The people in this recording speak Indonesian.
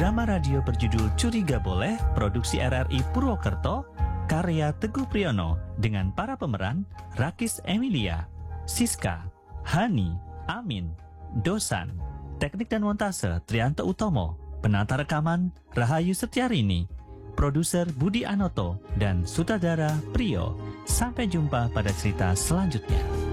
drama radio berjudul Curiga Boleh, produksi RRI Purwokerto, karya Teguh Priyono, dengan para pemeran Rakis Emilia, Siska, Hani, Amin, Dosan, teknik dan montase Trianto Utomo, penata rekaman Rahayu Setiarini, produser Budi Anoto, dan sutradara Priyo. Sampai jumpa pada cerita selanjutnya.